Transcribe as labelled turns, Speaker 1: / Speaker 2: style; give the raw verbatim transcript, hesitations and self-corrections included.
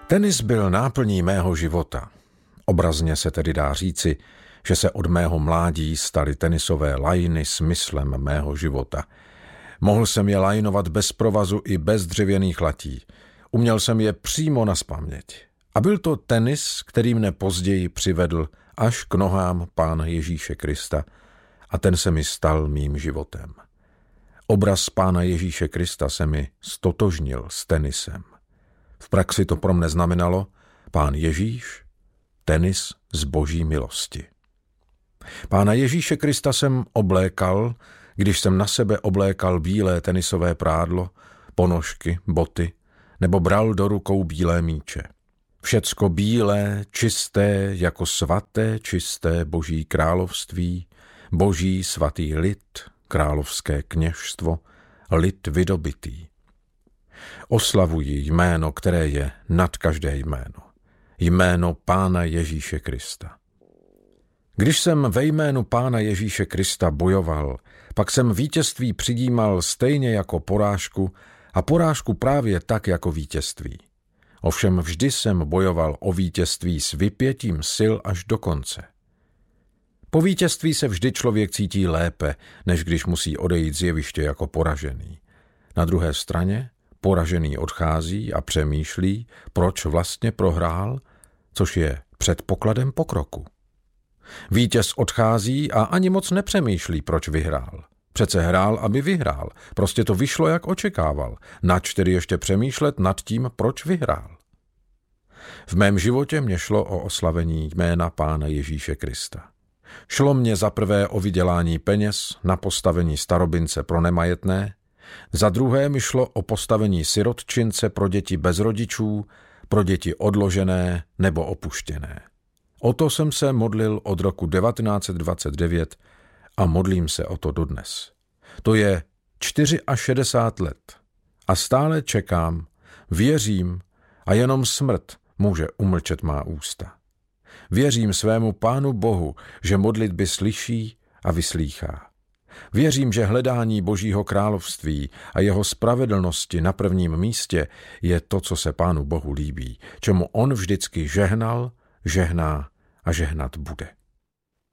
Speaker 1: Tenis byl náplní mého života. Obrazně se tedy dá říci, že se od mého mládí staly tenisové lajny smyslem mého života. Mohl jsem je lajnovat bez provazu i bez dřevěných latí. Uměl jsem je přímo nazpaměť. A byl to tenis, který mne později přivedl až k nohám Pána Ježíše Krista a ten se mi stal mým životem. Obraz Pána Ježíše Krista se mi stotožnil s tenisem. V praxi to pro mne znamenalo Pán Ježíš, tenis z Boží milosti. Pána Ježíše Krista jsem oblékal, když jsem na sebe oblékal bílé tenisové prádlo, ponožky, boty, nebo bral do rukou bílé míče. Všecko bílé, čisté, jako svaté, čisté Boží království, Boží svatý lid, královské kněžstvo, lid vydobitý. Oslavuji jméno, které je nad každé jméno. Jméno Pána Ježíše Krista. Když jsem ve jménu Pána Ježíše Krista bojoval, pak jsem vítězství přijímal stejně jako porážku a porážku právě tak jako vítězství. Ovšem vždy jsem bojoval o vítězství s vypětím sil až do konce. Po vítězství se vždy člověk cítí lépe, než když musí odejít z jeviště jako poražený. Na druhé straně poražený odchází a přemýšlí, proč vlastně prohrál, což je předpokladem pokroku. Vítěz odchází a ani moc nepřemýšlí, proč vyhrál. Přece hrál, aby vyhrál. Prostě to vyšlo, jak očekával. Nač tedy ještě přemýšlet nad tím, proč vyhrál. V mém životě mě šlo o oslavení jména Pána Ježíše Krista. Šlo mě za prvé o vydělání peněz na postavení starobince pro nemajetné, za druhé mi šlo o postavení sirotčince pro děti bez rodičů, pro děti odložené nebo opuštěné. O to jsem se modlil od roku devatenáct set dvacet devět a modlím se o to dodnes. To je šedesát čtyři let a stále čekám, věřím a jenom smrt může umlčet má ústa. Věřím svému Pánu Bohu, že modlitby slyší a vyslýchá. Věřím, že hledání Božího království a jeho spravedlnosti na prvním místě je to, co se Pánu Bohu líbí, čemu on vždycky žehnal, žehná a žehnat bude.